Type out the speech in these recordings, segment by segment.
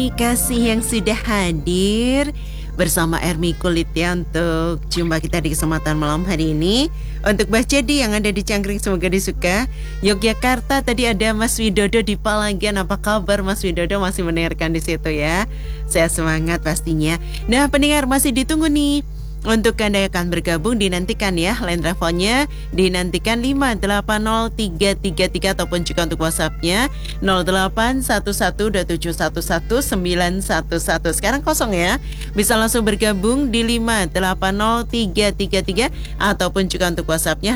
kasih yang sudah hadir bersama Ermi Kulit ya untuk jumpa kita di kesempatan malam hari ini. Untuk Mbah Jadi yang ada di Cangkring semoga disuka. Yogyakarta tadi ada Mas Widodo di Palagan. Apa kabar Mas Widodo, masih mendengarkan di situ ya? Saya semangat pastinya. Nah pendengar masih ditunggu nih. Untuk Anda yang akan bergabung dinantikan ya, line teleponnya dinantikan 5803333 ataupun juga untuk WhatsAppnya 0811271111. Sekarang kosong ya, bisa langsung bergabung di 5803333 ataupun juga untuk WhatsAppnya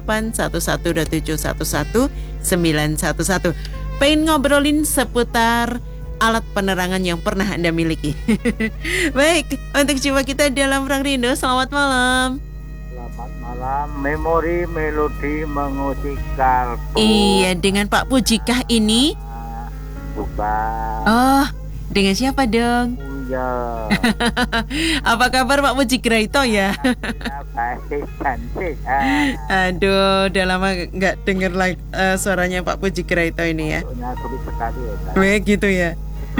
0811271111. Pengen ngobrolin seputar alat penerangan yang pernah Anda miliki. Baik, untuk jiwa kita dalam Rang Rindu, selamat malam. Selamat malam, memori melodi mengusik kalbu. Iya, dengan Pak Pujikah ini? Bukan. Oh, dengan siapa dong? Iya. Apa kabar Pak Pujigraito ya? Baik, cantik. Aduh, udah lama nggak denger suaranya Pak Pujigraito ini ya. Suaranya sulit sekali ya. Baik gitu ya.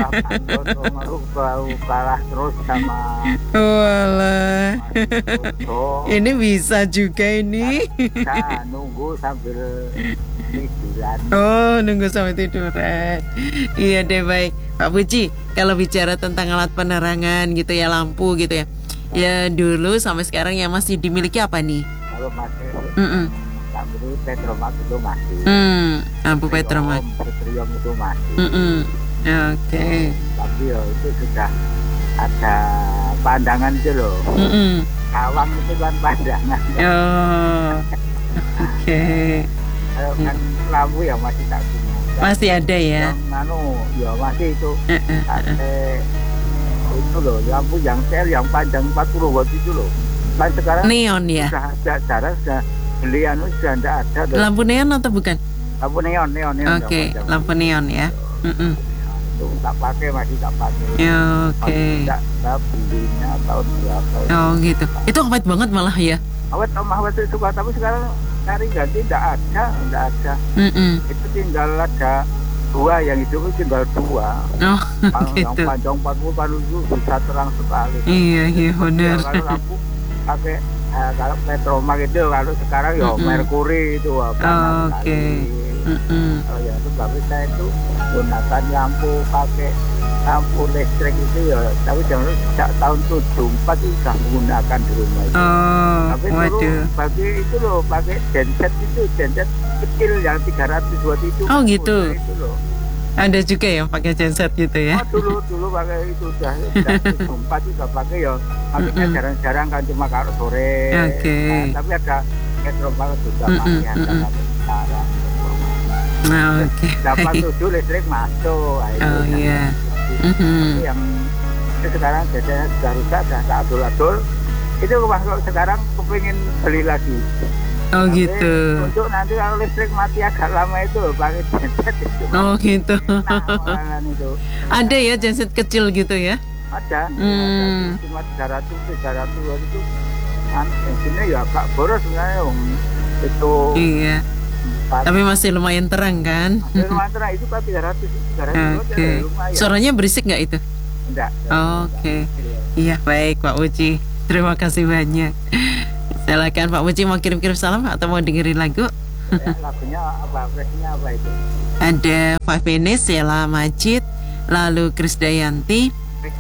Bau kalah terus sama. Walah. Ini bisa juga ini. Bisa nunggu sambil tiduran. Oh, nunggu sampai tiduran. Iya deh, baik Pak Puji. Kalau bicara tentang alat penerangan gitu ya, lampu gitu ya, ya dulu sampai sekarang yang masih dimiliki apa nih? Kalau masih lampu Petromak itu masih. Lampu Petromak. Petrium itu masih. Oke. Tapi ya itu sudah ada pandangan itu loh. Kawang itu kan pandangan. Oh. Oke. Kalau kan lampu ya masih tak punya. Masih ada ya. Ya masih itu. Itu loh lampu yang sel yang panjang 40 watt itu loh. Kan sekarang neon ya. Sudah belian sudah tidak ada. Lampu neon atau bukan? Lampu neon. Oke, lampu neon ya. Tak pakai, masih tak pakai. Oke. Tidak belinya tahun berapa? Oh gitu. Itu awet banget malah ya. Awet itu suka, tapi sekarang cari ganti tidak ada. Itu tinggal ada 2 yang itu tinggal 2. Oh yang gitu. panjang 40 kan itu bisa terang sekali. Iya benar. Kalau lampu pakai kalau Petromak itu, kalau sekarang ya Merkuri itu Oke. Kalau yang itu tapi saya itu gunakan lampu pakai lampu listrik itu ya, tapi jangan sejak tahun 74 itu sudah menggunakan di rumah itu. Tapi dulu pakai genset kecil yang 300 watt itu. Oh gitu. Itu loh. Ada juga yang pakai genset gitu ya? Oh, dulu pakai itu sudah 74 juga pakai ya. Makanya jarang-jarang kan cuma kalau sore. Oke. Tapi ada Petromak juga masih ada sekarang. Oke. 87 listrik masuk. Oh iya. Tapi yang sekarang jadinya sudah rusak, sudah tak adul-adul. Itu kalau sekarang kepingin beli lagi. Oh tapi gitu. untuk nanti kalau listrik mati agak lama itu pakai genset itu. Oh gitu. Itu. Ada ya genset kecil gitu ya? Ada. Cuma 300 itu. Bensinnya ya agak boros sebenarnya itu. Iya. Tapi masih lumayan terang kan? Lumayan terang, itu kan 300 Oke. Suaranya berisik nggak itu? Enggak. Oke. Iya baik Pak Uci. Terima kasih banyak. Silakan Pak Uci mau kirim-kirim salam atau mau dengerin lagu? Lagunya apa? Versinya apa itu? Ada Five Minutes, Sheila Majid, lalu Krisdayanti.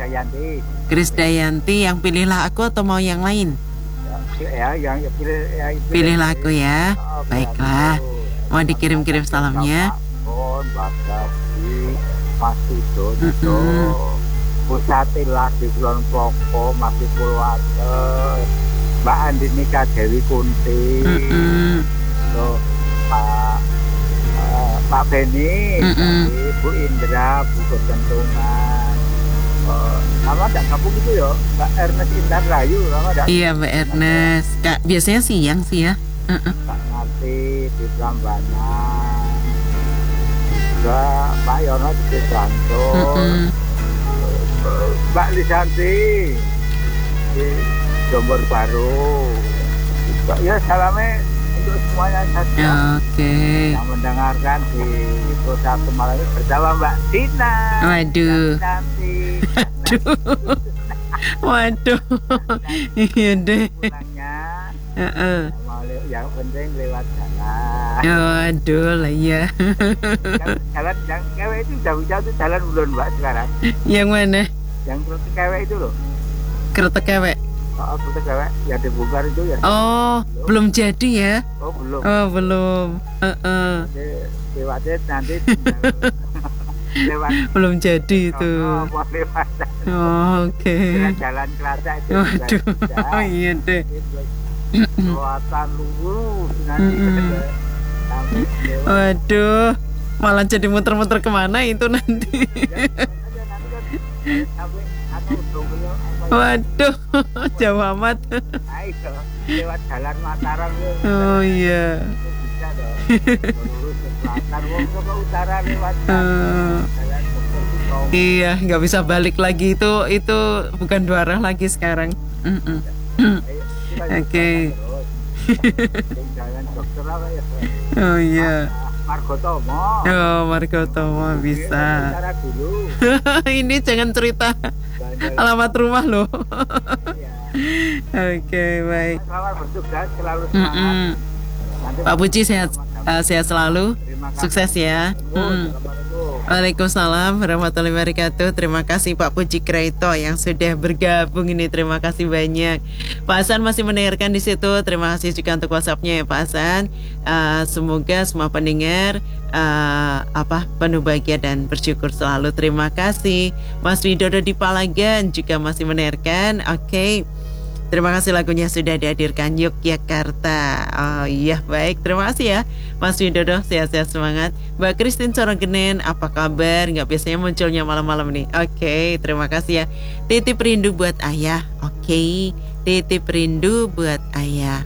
Krisdayanti yang Pilihlah Aku atau mau yang lain? Ya, yang Pilihlah Aku ya. Baiklah. Mau dikirim-kirim salamnya? Mbak Gabi, Mas Dodo, Pusatilah di Kulon Poko, Masih Pulwate, Mbak Andinika Dewi Kunti, Pak Beni, Bu Indra, Bu Kesentungan, nama tidak kampung itu ya, Mbak Ernest Intan Rayu, nama tidak? Iya Mbak Ernest, Kak, biasanya siang sih ya. Pak Ngati di Prambanan, juga Pak Yono di Bantul, Mbak Lisanti di Jombor Baru. Ya salamnya untuk semuanya saja. Oke. Yang mendengarkan di satu malam ini bersama Mbak Dina. Waduh. Yang cantik. Waduh. Iya deh. Pulangnya yang penting lewat jalan. Waduh lah ya. Jalan yang cewek itu jauh-jauh itu jalan belum Mbak sekarang? Yang mana? Yang kereta cewek itu loh. Kereta kewek. Oh, kereta cewek yang dibongkar itu ya. Oh, belum jadi ya? Oh, belum. Oh, belum. Lewatnya nanti lewat. Belum jadi itu. Oh, lewat. Oh, oke. Jalan Kelasa itu. Waduh. Oh, iya deh. Selatan lurus nanti sampai lewat. Waduh. Malah jadi muter-muter kemana itu nanti. Sampai Waduh, jauh amat. itu lewat jalan Mataram ya. Oh iya. Bisa dong. Lurus ke selatan, ke utara lewat jalan Bogor. Iya, nggak bisa balik lagi itu bukan dua arah lagi sekarang. Oke. Jalan dokter apa ya? Oh iya. Margotomo. Oh, Margotomo bisa. Cara dulu. Ini jangan cerita alamat rumah loh. Oke, baik. Selamat bertugas, selalu semangat. Pak Puji sehat selalu. Sukses ya. Waalaikumsalam warahmatullahi wabarakatuh. Terima kasih Pak Puji Kreito yang sudah bergabung ini. Terima kasih banyak. Pak Hasan masih mendengarkan di situ. Terima kasih juga untuk WhatsApp-nya ya Pak Hasan. Semoga semua pendengar penuh bahagia dan bersyukur selalu. Terima kasih. Mas Widodo di Palagan juga masih mendengarkan. Oke. Terima kasih lagunya sudah dihadirkan Yogyakarta. Oh iya baik, terima kasih ya Mas Widodo, sehat-sehat semangat. Mbak Christine Sorogenen, apa kabar? Nggak biasanya munculnya malam-malam nih. Oke, terima kasih ya. Titip rindu buat ayah. Oke, titip rindu buat ayah.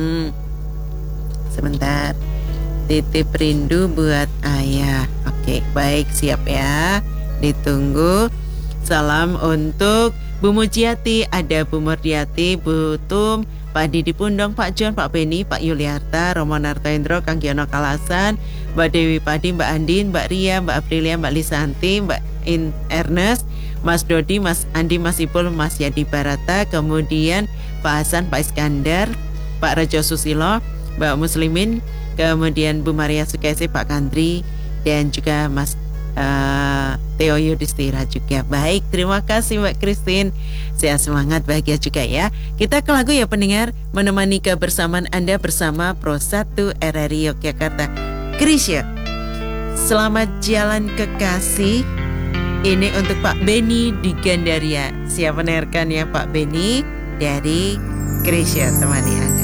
Sebentar. Titip rindu buat ayah. Oke, baik, siap ya. Ditunggu. Salam untuk Bu Mujiati, ada Bu Murdiati, Bu Tum, Pak Didi Pundong, Pak John, Pak Beni, Pak Yuliarta, Romo Nartendro, Kang Giono Kalasan, Mbak Dewi Padi, Mbak Andin, Mbak Ria, Mbak Aprilia, Mbak Lisanti, Mbak Ernest, Mas Dodi, Mas Andi, Mas Ipul, Mas Yadi Barata, kemudian Pak Hasan, Pak Iskandar, Pak Rajo Susilo, Mbak Muslimin, kemudian Bu Maria Sukaisi, Pak Kandri, dan juga Mas Theo Yudhistira juga. Baik, terima kasih Mbak Christine. Sehat semangat, bahagia juga ya. Kita ke lagu ya pendengar, menemani kebersamaan Anda bersama Pro 1 RRI Yogyakarta. Krisya, selamat jalan kekasih. Ini untuk Pak Beni di Gandaria. Siap mendengarkan ya Pak Beni dari Krisya, temani Anda.